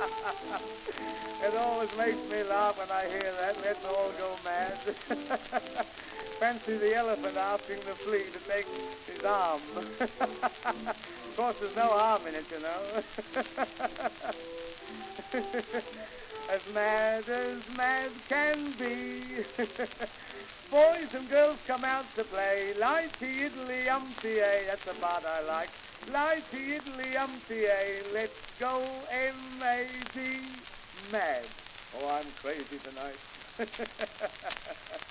It always makes me laugh when I hear that. Let's all go mad. Fancy the elephant asking the flea to take his arm. Of course, there's no arm in it, you know. as mad can be. Boys and girls come out to play. Lighty iddly umpty a. That's the part I like. Lighty iddly umpty a. Let's go M-A-D. Mad. Oh, I'm crazy tonight.